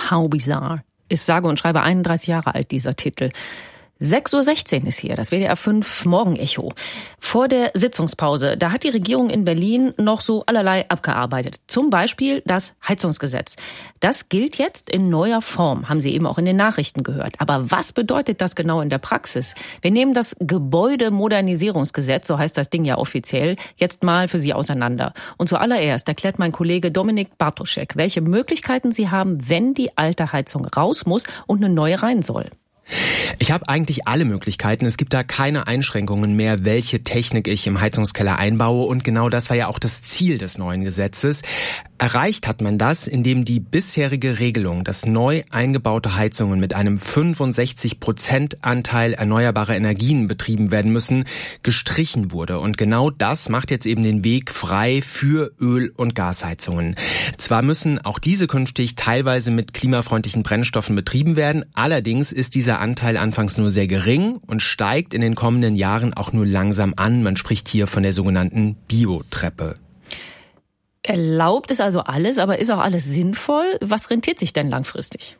How Bizarre ist sage und schreibe 31 Jahre alt, dieser Titel. 6:16 Uhr ist hier, das WDR 5 Morgenecho. Vor der Sitzungspause, da hat die Regierung in Berlin noch so allerlei abgearbeitet. Zum Beispiel das Heizungsgesetz. Das gilt jetzt in neuer Form, haben Sie eben auch in den Nachrichten gehört. Aber was bedeutet das genau in der Praxis? Wir nehmen das Gebäudemodernisierungsgesetz, so heißt das Ding ja offiziell, jetzt mal für Sie auseinander. Und zuallererst erklärt mein Kollege Dominik Bartoschek, welche Möglichkeiten Sie haben, wenn die alte Heizung raus muss und eine neue rein soll. Ich habe eigentlich alle Möglichkeiten. Es gibt da keine Einschränkungen mehr, welche Technik ich im Heizungskeller einbaue. Und genau das war ja auch das Ziel des neuen Gesetzes. Erreicht hat man das, indem die bisherige Regelung, dass neu eingebaute Heizungen mit einem 65% Anteil erneuerbarer Energien betrieben werden müssen, gestrichen wurde. Und genau das macht jetzt eben den Weg frei für Öl- und Gasheizungen. Zwar müssen auch diese künftig teilweise mit klimafreundlichen Brennstoffen betrieben werden, allerdings ist dieser Anteil anfangs nur sehr gering und steigt in den kommenden Jahren auch nur langsam an. Man spricht hier von der sogenannten Biotreppe. Erlaubt ist also alles, aber ist auch alles sinnvoll? Was rentiert sich denn langfristig?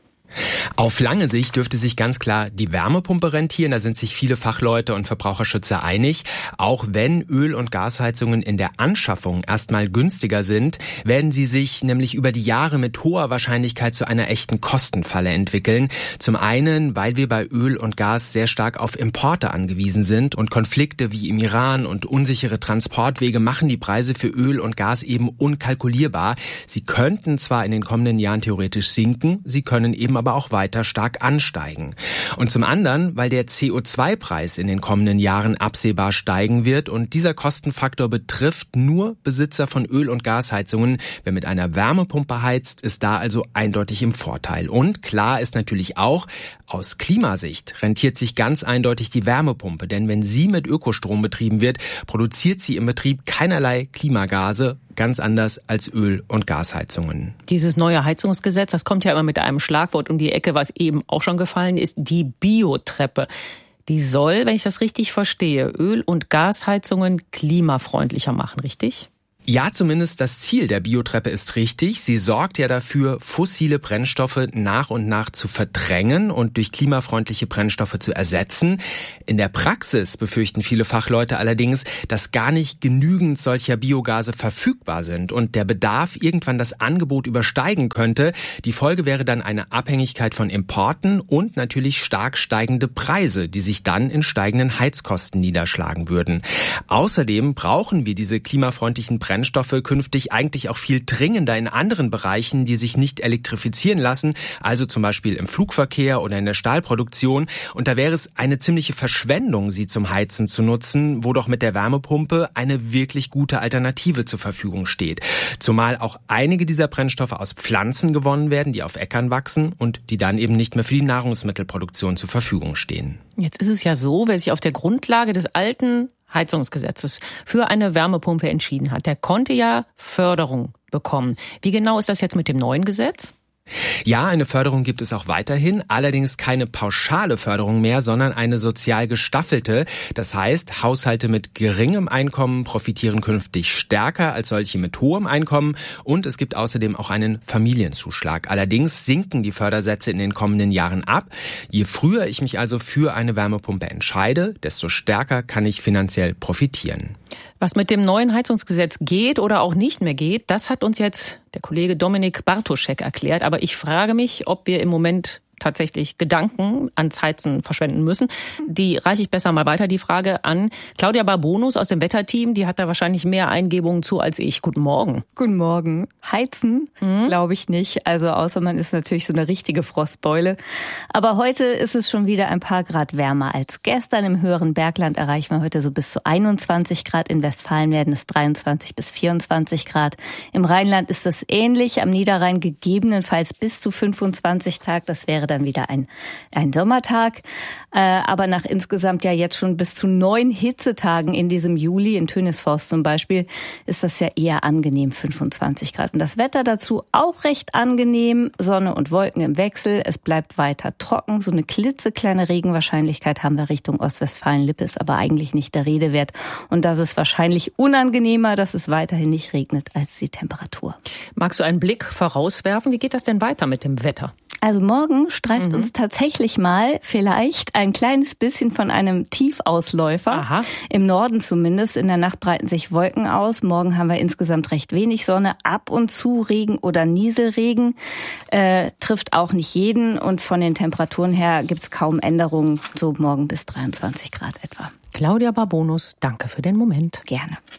Auf lange Sicht dürfte sich ganz klar die Wärmepumpe rentieren. Da sind sich viele Fachleute und Verbraucherschützer einig. Auch wenn Öl- und Gasheizungen in der Anschaffung erstmal günstiger sind, werden sie sich nämlich über die Jahre mit hoher Wahrscheinlichkeit zu einer echten Kostenfalle entwickeln. Zum einen, weil wir bei Öl und Gas sehr stark auf Importe angewiesen sind und Konflikte wie im Iran und unsichere Transportwege machen die Preise für Öl und Gas eben unkalkulierbar. Sie könnten zwar in den kommenden Jahren theoretisch sinken, sie können eben aber auch weiter stark ansteigen. Und zum anderen, weil der CO2-Preis in den kommenden Jahren absehbar steigen wird und dieser Kostenfaktor betrifft nur Besitzer von Öl- und Gasheizungen. Wer mit einer Wärmepumpe heizt, ist da also eindeutig im Vorteil. Und klar ist natürlich auch, aus Klimasicht rentiert sich ganz eindeutig die Wärmepumpe, denn wenn sie mit Ökostrom betrieben wird, produziert sie im Betrieb keinerlei Klimagase, ganz anders als Öl- und Gasheizungen. Dieses neue Heizungsgesetz, das kommt ja immer mit einem Schlagwort um die Ecke, was eben auch schon gefallen ist, die Biotreppe. Die soll, wenn ich das richtig verstehe, Öl- und Gasheizungen klimafreundlicher machen, richtig? Ja, zumindest das Ziel der Biotreppe ist richtig. Sie sorgt ja dafür, fossile Brennstoffe nach und nach zu verdrängen und durch klimafreundliche Brennstoffe zu ersetzen. In der Praxis befürchten viele Fachleute allerdings, dass gar nicht genügend solcher Biogase verfügbar sind und der Bedarf irgendwann das Angebot übersteigen könnte. Die Folge wäre dann eine Abhängigkeit von Importen und natürlich stark steigende Preise, die sich dann in steigenden Heizkosten niederschlagen würden. Außerdem brauchen wir diese klimafreundlichen Brennstoffe künftig eigentlich auch viel dringender in anderen Bereichen, die sich nicht elektrifizieren lassen, also zum Beispiel im Flugverkehr oder in der Stahlproduktion. Und da wäre es eine ziemliche Verschwendung, sie zum Heizen zu nutzen, wo doch mit der Wärmepumpe eine wirklich gute Alternative zur Verfügung steht. Zumal auch einige dieser Brennstoffe aus Pflanzen gewonnen werden, die auf Äckern wachsen und die dann eben nicht mehr für die Nahrungsmittelproduktion zur Verfügung stehen. Jetzt ist es ja so, wer sich auf der Grundlage des alten Heizungsgesetzes für eine Wärmepumpe entschieden hat, der konnte ja Förderung bekommen. Wie genau ist das jetzt mit dem neuen Gesetz? Ja, eine Förderung gibt es auch weiterhin, allerdings keine pauschale Förderung mehr, sondern eine sozial gestaffelte. Das heißt, Haushalte mit geringem Einkommen profitieren künftig stärker als solche mit hohem Einkommen und es gibt außerdem auch einen Familienzuschlag. Allerdings sinken die Fördersätze in den kommenden Jahren ab. Je früher ich mich also für eine Wärmepumpe entscheide, desto stärker kann ich finanziell profitieren. Was mit dem neuen Heizungsgesetz geht oder auch nicht mehr geht, das hat uns jetzt der Kollege Dominik Bartoschek erklärt. Aber ich frage mich, ob wir im Moment tatsächlich Gedanken ans Heizen verschwenden müssen. Die reiche ich besser mal weiter, die Frage an Claudia Barbonus aus dem Wetterteam. Die hat da wahrscheinlich mehr Eingebungen zu als ich. Guten Morgen. Guten Morgen. Heizen glaube ich nicht. Also außer man ist natürlich so eine richtige Frostbeule. Aber heute ist es schon wieder ein paar Grad wärmer als gestern. Im höheren Bergland erreichen wir heute so bis zu 21 Grad. In Westfalen werden es 23 bis 24 Grad. Im Rheinland ist das ähnlich. Am Niederrhein gegebenenfalls bis zu 25 Grad. Das wäre dann wieder ein Sommertag. Aber nach insgesamt ja jetzt schon bis zu 9 Hitzetagen in diesem Juli, in Tönisforst zum Beispiel, ist das ja eher angenehm, 25 Grad. Und das Wetter dazu auch recht angenehm, Sonne und Wolken im Wechsel. Es bleibt weiter trocken. So eine klitzekleine Regenwahrscheinlichkeit haben wir Richtung Ostwestfalen-Lippe, ist aber eigentlich nicht der Rede wert. Und das ist wahrscheinlich unangenehmer, dass es weiterhin nicht regnet, als die Temperatur. Magst du einen Blick vorauswerfen? Wie geht das denn weiter mit dem Wetter? Also morgen streift uns tatsächlich mal vielleicht ein kleines bisschen von einem Tiefausläufer. Aha. Im Norden zumindest. In der Nacht breiten sich Wolken aus. Morgen haben wir insgesamt recht wenig Sonne. Ab und zu Regen oder Nieselregen. Trifft auch nicht jeden. Und von den Temperaturen her gibt's kaum Änderungen. So morgen bis 23 Grad etwa. Claudia Barbonus, danke für den Moment. Gerne.